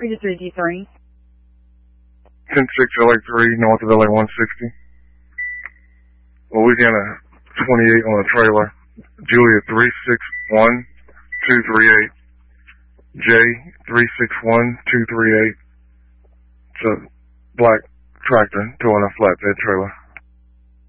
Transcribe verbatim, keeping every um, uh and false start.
three to three D three. ten six L A three, north of L A one sixty. Louisiana twenty-eight on a trailer. Julia three six one two three eight. J three six one two three eight. It's a black tractor towing a flatbed trailer.